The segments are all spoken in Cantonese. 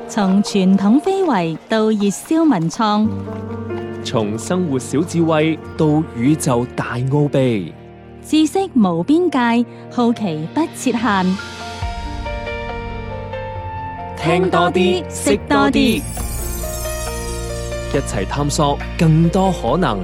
從傳統非遺到熱銷文創， 從生活小智慧到宇宙大奧秘， 知識無邊界，好奇不設限。 聽多啲，識多啲，一齊探索更多可能。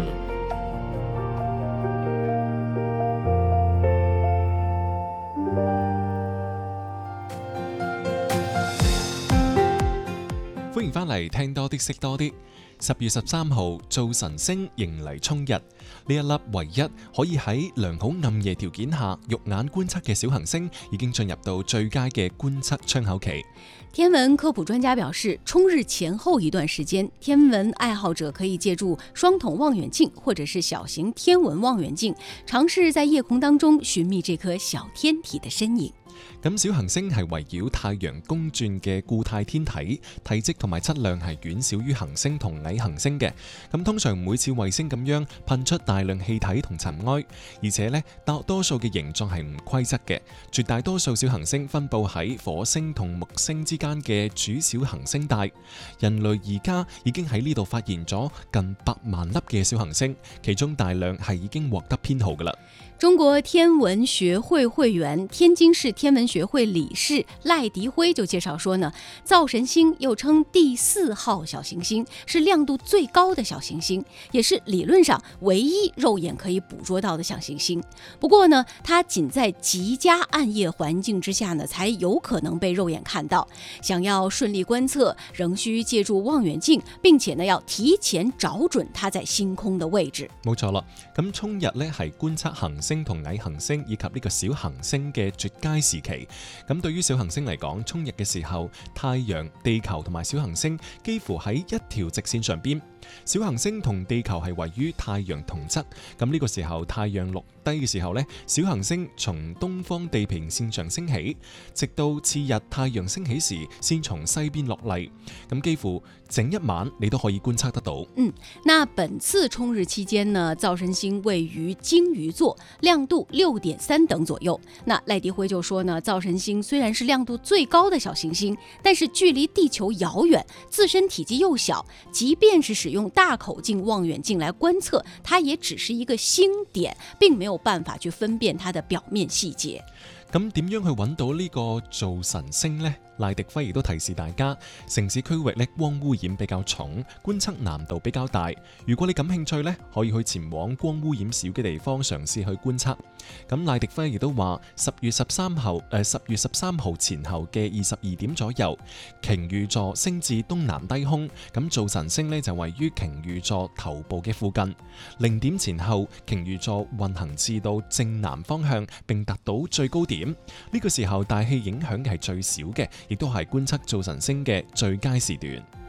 歡迎返嚟聽多啲識多啲。10月13號灶神星迎嚟衝日，呢一粒唯一可以喺良好暗夜條件下肉眼觀測嘅小行星已經進入到最佳嘅觀測窗口期。 天文科普專家表示，衝日前後一段時間，天文愛好者可以借助雙筒望遠鏡或者是小型天文望遠鏡，嘗試在夜空當中尋覓這顆小天體的身影。 咁小行星係圍繞太陽公轉嘅固態天體，體積同埋質量係遠小於行星同矮行星嘅。咁通常每次衛星咁樣噴出大量氣體同塵埃，而且呢大多數嘅形狀係唔規則嘅。絕大多數小行星分佈喺火星同木星之間嘅主小行星帶。人類而家已經喺呢度發現咗近100萬粒嘅小行星，其中大量係已經獲得編號㗎喇。 中國天文學會會員、天津市天文學會理事賴迪輝就介紹說呢，灶神星又稱第4號小行星，是亮度最高的小行星，也是理論上唯一肉眼可以捕捉到的小行星。不過呢，它僅在極佳暗夜環境之下呢，才有可能被肉眼看到。想要順利觀測，仍需借助望遠鏡，並且呢要提前找準它在星空的位置。 冇錯啦，咁衝日呢係觀測行星同矮行星以及呢個小行星嘅絕佳時期。咁對於小行星嚟講，衝日嘅時候，太陽、地球同埋小行星幾乎喺一條直線上邊。小行星同地球係位於太陽同側，咁呢個時候太陽落低嘅時候呢，小行星從東方地平線上升起，直到次日太陽升起時先從西邊落嚟，咁幾乎整一晚你都可以觀測得到。 那本次衝日期間呢，灶神星位於鯨魚座，亮度6.3等左右。那賴迪輝就說呢，灶神星雖然是亮度最高的小行星，但是距離地球遙遠，自身體積又小，即便是使用大口徑望遠鏡來觀測，它也只是一個星點，並沒有辦法去分辨它的表面細節。 咁點樣去揾到呢個灶神星呢？賴迪輝亦都提示大家，城市區域咧光污染比較重，觀測難度比較大。如果你感興趣咧，可以去前往光污染少嘅地方嘗試去觀測。咁賴迪輝亦都話，10月13號前後嘅22點左右，鯨魚座升至東南低空，咁灶神星咧就位於鯨魚座頭部嘅附近。0點前後，鯨魚座運行至到正南方向，並達到最高點。呢個時候大氣影響係最少嘅，亦都係觀測灶神星嘅最佳時段。